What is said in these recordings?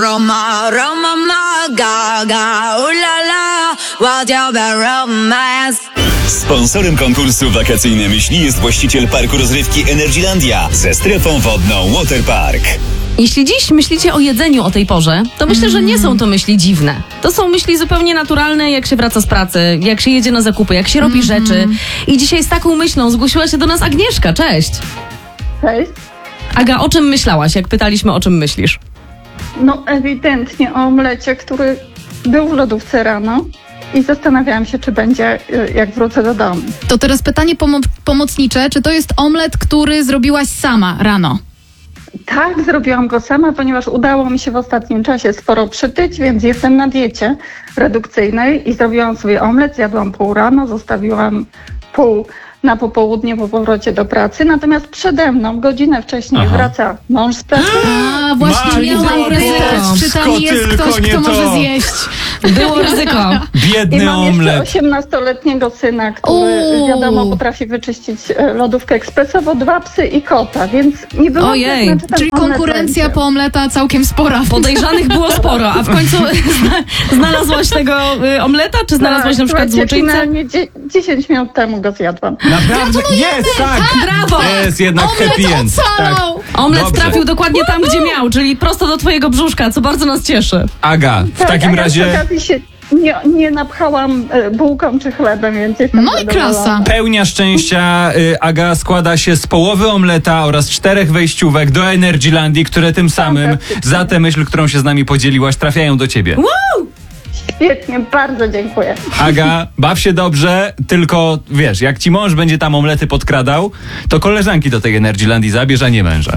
Roma, Roma, ma, ga, ulala, what your romance. Sponsorem konkursu Wakacyjne Myśli jest właściciel parku rozrywki Energylandia ze strefą wodną Waterpark. Jeśli dziś myślicie o jedzeniu o tej porze, to myślę, że nie są to myśli dziwne. To są myśli zupełnie naturalne, jak się wraca z pracy, jak się jedzie na zakupy, jak się robi rzeczy. I dzisiaj z taką myślą zgłosiła się do nas Agnieszka. Cześć! Cześć. Aga, o czym myślałaś, jak pytaliśmy, o czym myślisz? No ewidentnie o omlecie, który był w lodówce rano i zastanawiałam się, czy będzie, jak wrócę do domu. To teraz pytanie pomocnicze. Czy to jest omlet, który zrobiłaś sama rano? Tak, zrobiłam go sama, ponieważ udało mi się w ostatnim czasie sporo przytyć, więc jestem na diecie redukcyjnej i zrobiłam sobie omlet, zjadłam pół rano, zostawiłam pół na popołudnie po powrocie do pracy, natomiast przede mną godzinę wcześniej wraca mąż z pracy. A, właśnie miałam ryzyko. Czy tam jest ktoś, kto może zjeść? Było ryzyko. I Biedny mam jeszcze omlet. 18-letniego syna, który wiadomo potrafi wyczyścić lodówkę ekspresowo, 2 psy i kota, więc nie było Ojej, pewne, czy ten Czyli omlet konkurencja będzie. po omleta całkiem spora. Podejrzanych było sporo, a w końcu znalazłaś tego omleta, czy znalazłaś na przykład Słuchajcie, złoczyńcę? finalnie 10 minut temu go zjadłam. Naprawdę? Jest, tak! Brawo! Jest jednak happy end. Tak. Omlet Dobrze. trafił dokładnie tam, gdzie miał, czyli prosto do twojego brzuszka, co bardzo nas cieszy. Aga, w Tak, takim a ja razie przy okazji się nie napchałam bułką czy chlebem, więc jestem No i zadowolona. klasa. pełnia szczęścia, Aga, składa się z połowy omleta oraz 4 wejściówek do Energylandii, które tym samym Fantastycznie. za tę myśl, którą się z nami podzieliłaś, trafiają do ciebie. Świetnie, bardzo dziękuję. Aga, baw się dobrze, tylko wiesz, jak ci mąż będzie tam omlety podkradał, to koleżanki do tej Energylandii zabierz, a nie męża.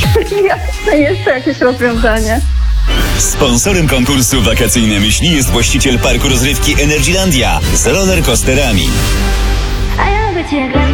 Jasne, jest to jakieś rozwiązanie. Sponsorem konkursu Wakacyjne Myśli jest właściciel parku rozrywki Energylandia z rollercoasterami. A ja by cię